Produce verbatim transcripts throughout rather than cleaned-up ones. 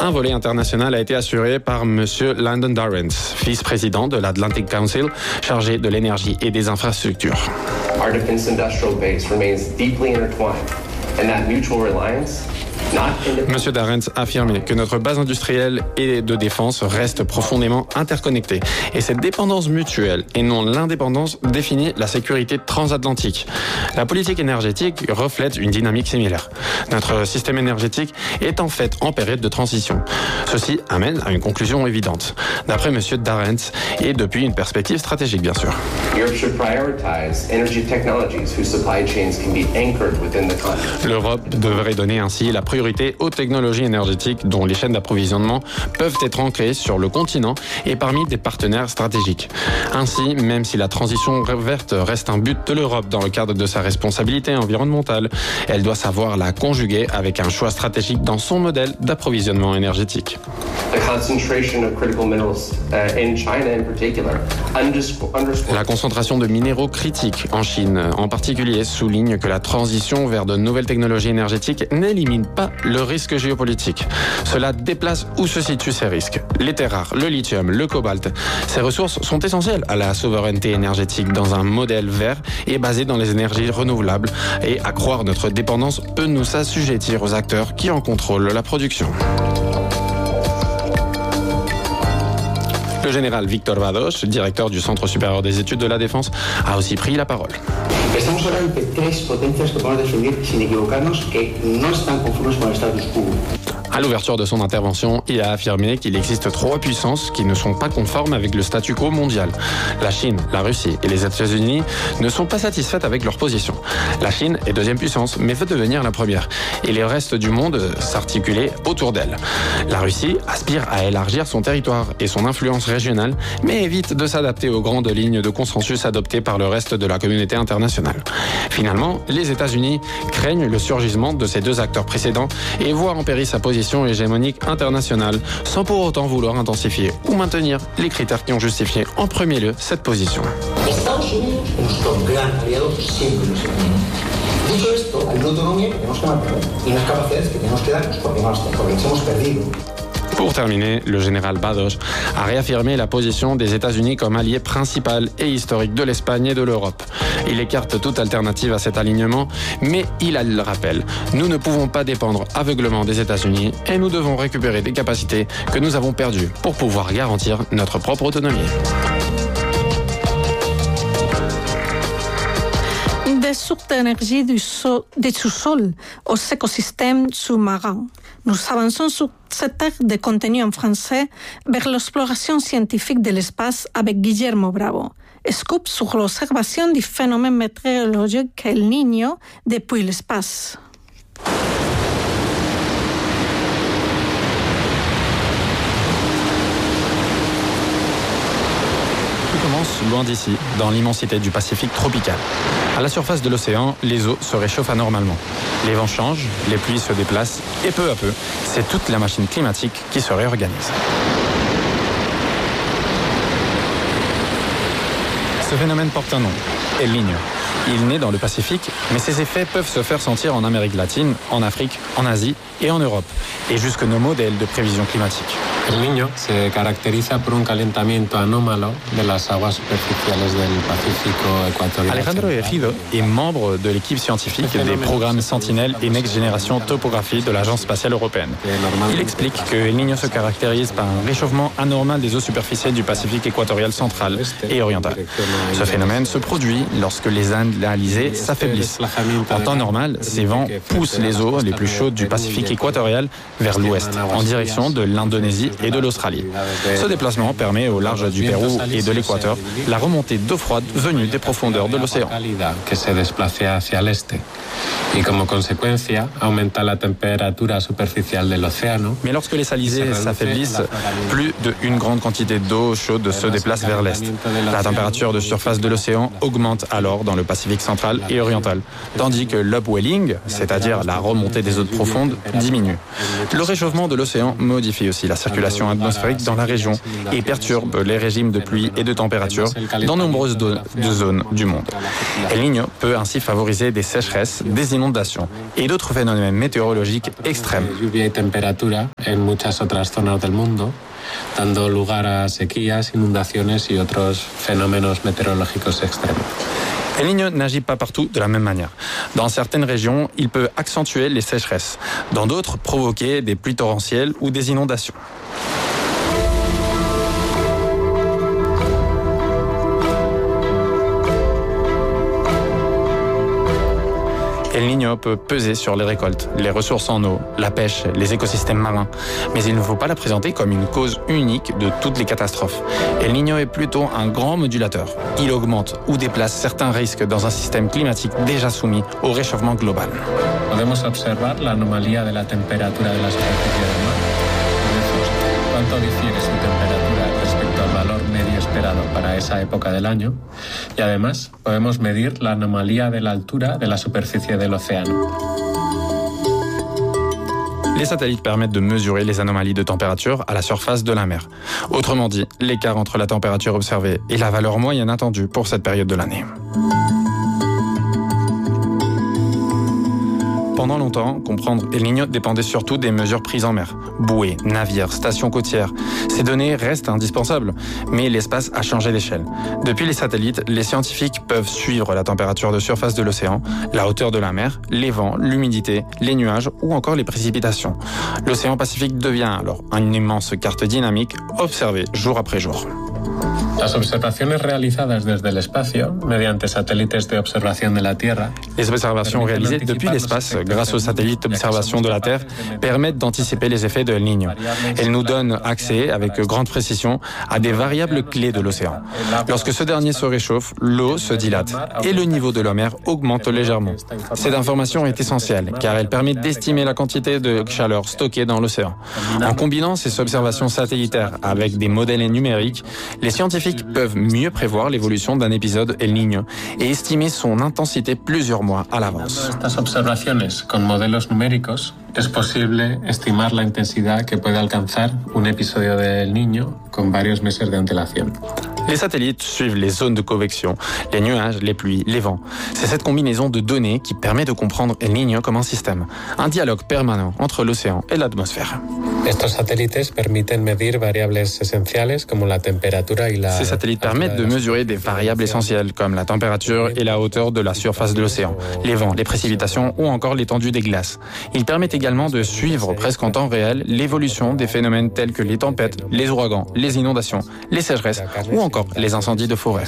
Un volet international a été assuré par M. Lyndon Durrance, vice-président de l'Atlantic Council, chargé de l'énergie et des infrastructures. Our defense industrial base remains deeply intertwined, and that mutual reliance. M. Durrance a affirmé que notre base industrielle et de défense reste profondément interconnectée. Et cette dépendance mutuelle et non l'indépendance définit la sécurité transatlantique. La politique énergétique reflète une dynamique similaire. Notre système énergétique est en fait en période de transition. Ceci amène à une conclusion évidente. D'après M. Durrance, et depuis une perspective stratégique bien sûr. L'Europe devrait donner ainsi la priorité aux technologies énergétiques dont les chaînes d'approvisionnement peuvent être ancrées sur le continent et parmi des partenaires stratégiques. Ainsi, même si la transition verte reste un but de l'Europe dans le cadre de sa responsabilité environnementale, elle doit savoir la conjuguer avec un choix stratégique dans son modèle d'approvisionnement énergétique. La concentration de minéraux critiques en Chine, en particulier, souligne que la transition vers de nouvelles technologies énergétiques n'élimine pas le risque géopolitique. Cela déplace où se situent ces risques. Les terres rares, le lithium, le cobalt, ces ressources sont essentielles à la souveraineté énergétique dans un modèle vert et basé dans les énergies renouvelables. Et à croire notre dépendance peut nous assujettir aux acteurs qui en contrôlent la production. Le général Víctor Vados, directeur du Centre supérieur des études de la défense, a aussi pris la parole. Estamos hablando de tres potencias que podemos definir, sin equivocarnos, que no están conformes con el status quo. À l'ouverture de son intervention, il a affirmé qu'il existe trois puissances qui ne sont pas conformes avec le statu quo mondial. La Chine, la Russie et les États-Unis ne sont pas satisfaites avec leur position. La Chine est deuxième puissance, mais veut devenir la première. Et le reste du monde s'articuler autour d'elle. La Russie aspire à élargir son territoire et son influence régionale, mais évite de s'adapter aux grandes lignes de consensus adoptées par le reste de la communauté internationale. Finalement, les États-Unis craignent le surgissement de ces deux acteurs précédents et voient en péril sa position hégémonique internationale, sans pour autant vouloir intensifier ou maintenir les critères qui ont justifié en premier lieu cette position. Estados Unidos es nuestro gran aliado, siempre lo será. Dicho esto, hay una autonomía que tenemos que mantener y unas capacidades que tenemos que darnos porque nos hemos perdido. Pour terminer, le général Vados a réaffirmé la position des États-Unis comme allié principal et historique de l'Espagne et de l'Europe. Il écarte toute alternative à cet alignement, mais il le rappelle, nous ne pouvons pas dépendre aveuglement des États-Unis et nous devons récupérer des capacités que nous avons perdues pour pouvoir garantir notre propre autonomie. Des sources d'énergie du, so- du sous-sol aux écosystèmes sous-marins. Nous avançons sur cette ère de contenu en français vers l'exploration scientifique de l'espace avec Guillermo Bravo. Scoop sur l'observation du phénomène météorologique El Niño depuis l'espace. Commence loin d'ici, dans l'immensité du Pacifique tropical. À la surface de l'océan, les eaux se réchauffent anormalement. Les vents changent, les pluies se déplacent, et peu à peu, c'est toute la machine climatique qui se réorganise. Ce phénomène porte un nom, El Niño. Il naît dans le Pacifique, mais ses effets peuvent se faire sentir en Amérique latine, en Afrique, en Asie et en Europe, et jusque nos modèles de prévision climatique. El Niño se caracteriza por un calentamiento anómalo de las aguas superficiales del Pacífico ecuatorial. Alejandro Ejido est membre de l'équipe scientifique des programmes Sentinelle et Next Generation Topographie de l'Agence spatiale européenne. Il explique que El Niño se caractérise par un réchauffement anormal des eaux superficielles du Pacifique équatorial central et oriental. Ce phénomène se produit lorsque les Indes alizées s'affaiblissent. En temps normal, ces vents poussent les eaux les plus chaudes du Pacifique équatorial vers l'ouest, en direction de l'Indonésie et de l'Australie. Ce déplacement permet au large du Pérou et de l'Équateur la remontée d'eau froide venue des profondeurs de l'océan. Mais lorsque les salisés s'affaiblissent, plus d'une grande quantité d'eau chaude se déplace vers l'est. La température de surface de l'océan augmente alors dans le Pacifique central et oriental, tandis que l'upwelling, c'est-à-dire la remontée des eaux profondes, diminue. Le réchauffement de l'océan modifie aussi la circulation circulation atmosphérique dans la région et perturbe les régimes de pluie et de température dans nombreuses do- de zones du monde. El Niño peut ainsi favoriser des sécheresses, des inondations et d'autres phénomènes météorologiques extrêmes. Lluvia y temperatura en muchas otras zonas del mundo, dando lugar a sequías, inundaciones y otros fenómenos meteorológicos extremos. El Niño n'agit pas partout de la même manière. Dans certaines régions, il peut accentuer les sécheresses. Dans d'autres, provoquer des pluies torrentielles ou des inondations. El Niño peut peser sur les récoltes, les ressources en eau, la pêche, les écosystèmes marins. Mais il ne faut pas la présenter comme une cause unique de toutes les catastrophes. El Niño est plutôt un grand modulateur. Il augmente ou déplace certains risques dans un système climatique déjà soumis au réchauffement global. Podemos observar la anomalía de la temperatura de la superficie del mar. Vemos cuánto difiere su temperatura respecto al valor medio esperado para esa época del año. Y además podemos medir la anomalía de la altura de la superficie del océano. Les satellites permettent de mesurer les anomalies de température à la surface de la mer. Autrement dit, l'écart entre la température observée et la valeur moyenne attendue pour cette période de l'année. Pendant longtemps, comprendre El Niño dépendait surtout des mesures prises en mer. Bouées, navires, stations côtières. Ces données restent indispensables, mais l'espace a changé d'échelle. Depuis les satellites, les scientifiques peuvent suivre la température de surface de l'océan, la hauteur de la mer, les vents, l'humidité, les nuages ou encore les précipitations. L'océan Pacifique devient alors une immense carte dynamique observée jour après jour. Las observaciones realizadas desde el espacio, mediante satélites de observación de la Tierra, Les observations réalisées depuis l'espace grâce aux satellites d'observation de la Terre permettent d'anticiper les effets de El Niño. Elles nous donnent accès avec grande précision à des variables clés de l'océan. Lorsque ce dernier se réchauffe, l'eau se dilate et le niveau de la mer augmente légèrement. Cette information est essentielle car elle permet d'estimer la quantité de chaleur stockée dans l'océan. En combinant ces observations satellitaires avec des modèles numériques, les scientifiques peuvent mieux prévoir l'évolution d'un épisode El Niño et estimer son intensité plusieurs mois à l'avance. estas observaciones con modelos numéricos es posible estimar la intensidad que puede alcanzar un episodio de El Niño con varios meses de antelación. Les satellites suivent les zones de convection, les nuages, les pluies, les vents. C'est cette combinaison de données qui permet de comprendre El Niño comme un système, un dialogue permanent entre l'océan et l'atmosphère. Estos satélites permiten medir variables esenciales como la temperatura y la... Ces satellites permettent de mesurer des variables essentielles comme la température et la hauteur de la surface de l'océan, les vents, les précipitations ou encore l'étendue des glaces. Ils permettent également de suivre presque en temps réel l'évolution des phénomènes tels que les tempêtes, les ouragans, les inondations, les sécheresses ou encore les incendies de forêt.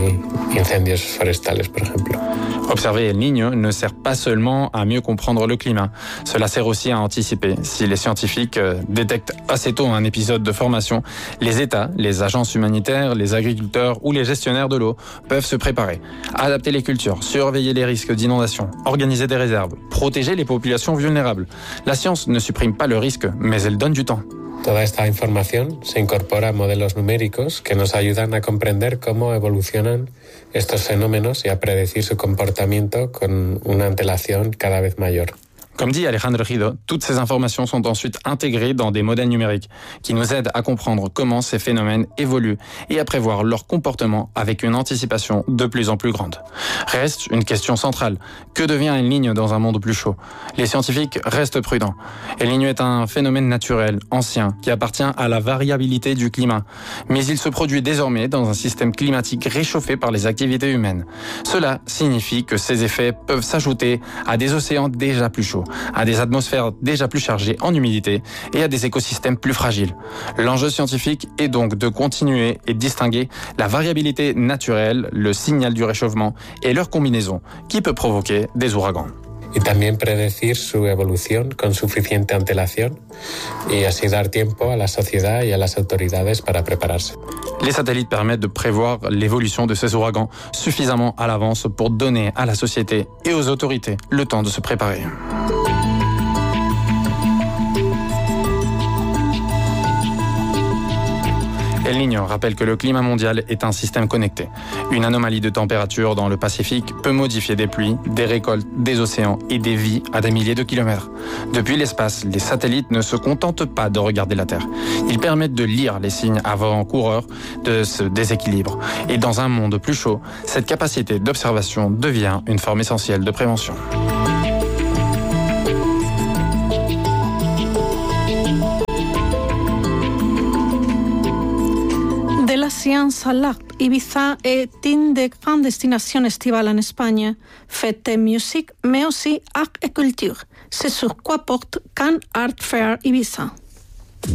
y incendios forestales, por ejemplo. Observer El Niño ne sert pas seulement à mieux comprendre le climat, cela sert aussi à anticiper. Si les scientifiques détectent assez tôt un épisode de formation, les États, les agences humanitaires, les agriculteurs ou les gestionnaires de l'eau peuvent se préparer, adapter les cultures, surveiller les risques d'inondation, organiser des réserves, protéger les populations vulnérables. La science ne supprime pas le risque, mais elle donne du temps. Toda esta información se incorpora a modelos numéricos que nos ayudan a comprender cómo evolucionan estos fenómenos y a predecir su comportamiento con una antelación cada vez mayor. Comme dit Alejandro Rido, toutes ces informations sont ensuite intégrées dans des modèles numériques qui nous aident à comprendre comment ces phénomènes évoluent et à prévoir leur comportement avec une anticipation de plus en plus grande. Reste une question centrale. Que devient El Niño dans un monde plus chaud? Les scientifiques restent prudents. El Niño est un phénomène naturel, ancien, qui appartient à la variabilité du climat. Mais il se produit désormais dans un système climatique réchauffé par les activités humaines. Cela signifie que ces effets peuvent s'ajouter à des océans déjà plus chauds, à des atmosphères déjà plus chargées en humidité et à des écosystèmes plus fragiles. L'enjeu scientifique est donc de continuer et distinguer la variabilité naturelle, le signal du réchauffement et leur combinaison qui peut provoquer des ouragans. Y también predecir su evolución con suficiente antelación y así dar tiempo a la sociedad y a las autoridades para prepararse. Les satellites permettent de prévoir l'évolution de ces ouragans suffisamment à l'avance pour donner à la société et aux autorités le temps de se préparer. El Niño rappelle que le climat mondial est un système connecté. Une anomalie de température dans le Pacifique peut modifier des pluies, des récoltes, des océans et des vies à des milliers de kilomètres. Depuis l'espace, les satellites ne se contentent pas de regarder la Terre. Ils permettent de lire les signes avant-coureurs de ce déséquilibre. Et dans un monde plus chaud, cette capacité d'observation devient une forme essentielle de prévention. De la science à l'art, Ibiza est une des grandes destinations estivales en Espagne. Fête et musique, mais aussi art et culture. C'est sur quoi porte Cannes Art Fair Ibiza.